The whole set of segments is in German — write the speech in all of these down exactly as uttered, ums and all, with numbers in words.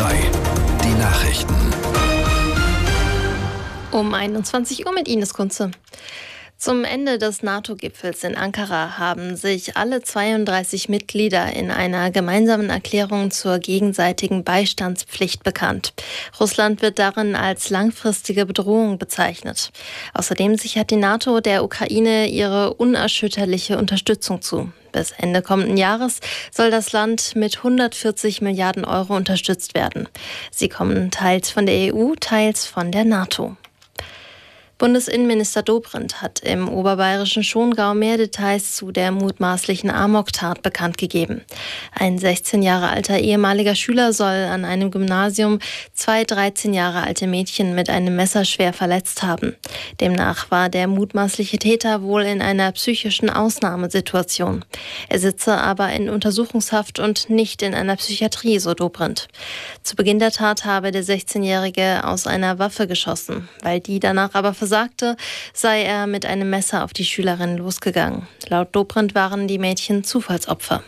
drei, die Nachrichten. Um einundzwanzig Uhr mit Ines Kunze. Zum Ende des NATO-Gipfels in Ankara haben sich alle zweiunddreißig Mitglieder in einer gemeinsamen Erklärung zur gegenseitigen Beistandspflicht bekannt. Russland wird darin als langfristige Bedrohung bezeichnet. Außerdem sichert die NATO der Ukraine ihre unerschütterliche Unterstützung zu. Bis Ende kommenden Jahres soll das Land mit hundertvierzig Milliarden Euro unterstützt werden. Sie kommen teils von der E U, teils von der NATO. Bundesinnenminister Dobrindt hat im oberbayerischen Schongau mehr Details zu der mutmaßlichen Amoktat bekannt gegeben. Ein sechzehn Jahre alter ehemaliger Schüler soll an einem Gymnasium zwei dreizehn Jahre alte Mädchen mit einem Messer schwer verletzt haben. Demnach war der mutmaßliche Täter wohl in einer psychischen Ausnahmesituation. Er sitze aber in Untersuchungshaft und nicht in einer Psychiatrie, so Dobrindt. Zu Beginn der Tat habe der sechzehnjährige aus einer Waffe geschossen. Weil die danach aber versagte, sei er mit einem Messer auf die Schülerin losgegangen. Laut Dobrindt waren die Mädchen Zufallsopfer.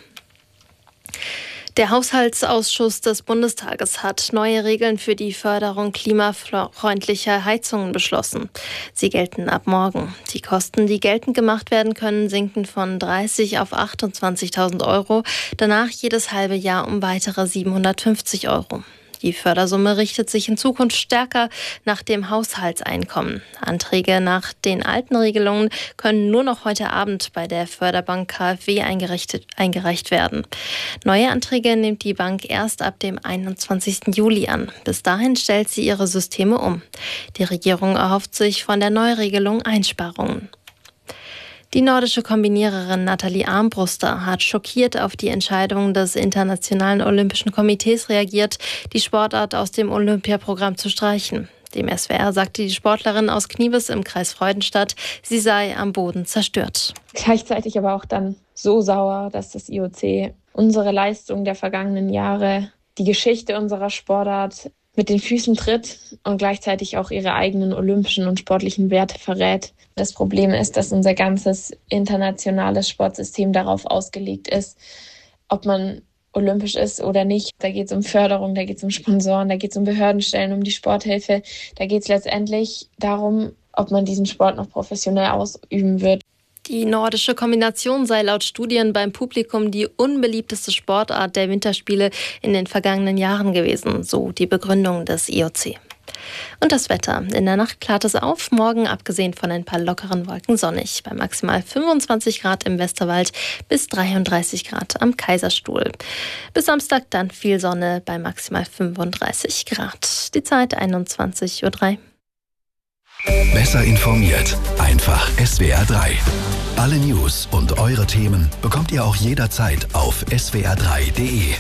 Der Haushaltsausschuss des Bundestages hat neue Regeln für die Förderung klimafreundlicher Heizungen beschlossen. Sie gelten ab morgen. Die Kosten, die geltend gemacht werden können, sinken von dreißig auf achtundzwanzigtausend Euro, danach jedes halbe Jahr um weitere siebenhundertfünfzig Euro. Die Fördersumme richtet sich in Zukunft stärker nach dem Haushaltseinkommen. Anträge nach den alten Regelungen können nur noch heute Abend bei der Förderbank KfW eingereicht werden. Neue Anträge nimmt die Bank erst ab dem einundzwanzigsten Juli an. Bis dahin stellt sie ihre Systeme um. Die Regierung erhofft sich von der Neuregelung Einsparungen. Die nordische Kombiniererin Nathalie Armbruster hat schockiert auf die Entscheidung des Internationalen Olympischen Komitees reagiert, die Sportart aus dem Olympiaprogramm zu streichen. Dem S W R sagte die Sportlerin aus Kniebes im Kreis Freudenstadt, sie sei am Boden zerstört. Gleichzeitig aber auch dann so sauer, dass das I O C unsere Leistung der vergangenen Jahre, die Geschichte unserer Sportart mit den Füßen tritt und gleichzeitig auch ihre eigenen olympischen und sportlichen Werte verrät. Das Problem ist, dass unser ganzes internationales Sportsystem darauf ausgelegt ist, ob man olympisch ist oder nicht. Da geht es um Förderung, da geht es um Sponsoren, da geht es um Behördenstellen, um die Sporthilfe. Da geht es letztendlich darum, ob man diesen Sport noch professionell ausüben wird. Die nordische Kombination sei laut Studien beim Publikum die unbeliebteste Sportart der Winterspiele in den vergangenen Jahren gewesen, so die Begründung des I O C. Und das Wetter. In der Nacht klart es auf, morgen abgesehen von ein paar lockeren Wolken sonnig. Bei maximal fünfundzwanzig Grad im Westerwald bis dreiunddreißig Grad am Kaiserstuhl. Bis Samstag dann viel Sonne bei maximal fünfunddreißig Grad. Die Zeit einundzwanzig Uhr drei. Besser informiert, einfach S W R drei. Alle News und eure Themen bekommt ihr auch jederzeit auf s w r drei punkt d e.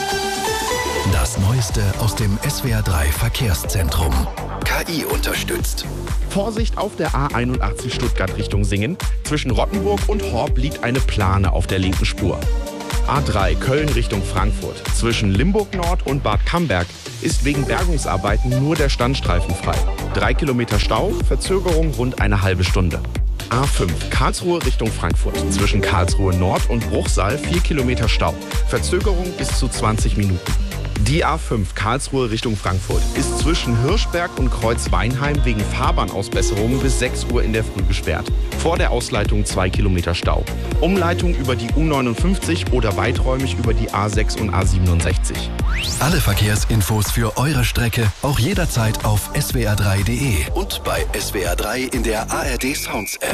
Das Neueste aus dem S W R drei Verkehrszentrum. K I unterstützt. Vorsicht auf der A einundachtzig Stuttgart Richtung Singen. Zwischen Rottenburg und Horb liegt eine Plane auf der linken Spur. A drei Köln Richtung Frankfurt. Zwischen Limburg Nord und Bad Camberg ist wegen Bergungsarbeiten nur der Standstreifen frei. Drei Kilometer Stau, Verzögerung rund eine halbe Stunde. A fünf Karlsruhe Richtung Frankfurt. Zwischen Karlsruhe Nord und Bruchsal vier Kilometer Stau. Verzögerung bis zu zwanzig Minuten. Die A fünf Karlsruhe Richtung Frankfurt ist zwischen Hirschberg und Kreuzweinheim wegen Fahrbahnausbesserungen bis sechs Uhr in der Früh gesperrt. Vor der Ausleitung zwei Kilometer Stau. Umleitung über die U neunundfünfzig oder weiträumig über die A sechs und A siebenundsechzig. Alle Verkehrsinfos für eure Strecke auch jederzeit auf s w r drei punkt d e und bei S W R drei in der A R D Sounds App.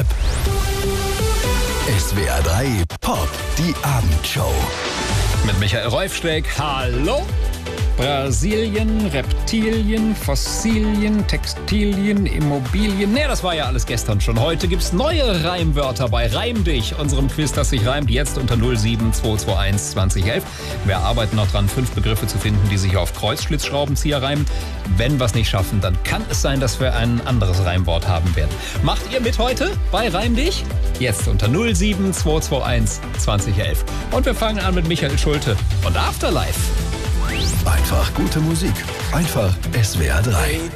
S W R drei Pop, die Abendshow. Mit Michael Reufsteig, hallo! Brasilien, Reptilien, Fossilien, Textilien, Immobilien. Ne, das war ja alles gestern schon. Heute gibt's neue Reimwörter bei Reim dich, unserem Quiz, das sich reimt. Jetzt unter null sieben zwei zwei eins zwanzig elf. Wir arbeiten noch dran, fünf Begriffe zu finden, die sich auf Kreuzschlitzschraubenzieher reimen. Wenn wir es nicht schaffen, dann kann es sein, dass wir ein anderes Reimwort haben werden. Macht ihr mit heute bei Reim dich? Jetzt unter null sieben zwei zwei eins zwanzig elf. Und wir fangen an mit Michael Schulte und Afterlife. Einfach gute Musik. Einfach S W R drei.